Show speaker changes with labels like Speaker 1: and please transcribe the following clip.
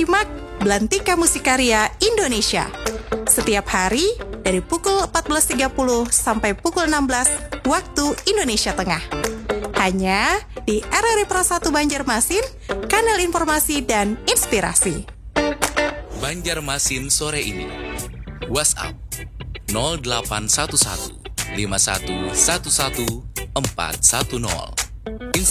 Speaker 1: simak Belantika Musikarya Indonesia. Setiap hari dari pukul 14.30 sampai pukul 16 waktu Indonesia Tengah. Hanya di RRI Pro 1 Banjarmasin, kanal informasi dan inspirasi.
Speaker 2: Banjarmasin sore ini. WhatsApp 0811 5111 410.